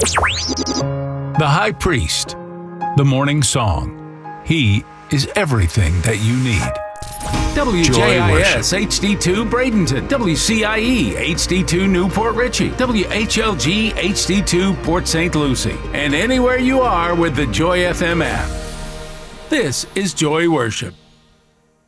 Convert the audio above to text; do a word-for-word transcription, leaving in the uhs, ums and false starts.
The High Priest, the morning song. He is everything that you need. W J I S H D two Bradenton, W C I E H D two Newport Richey, W H L G H D two Port Saint Lucie, and anywhere you are with the Joy F M app. This is Joy Worship.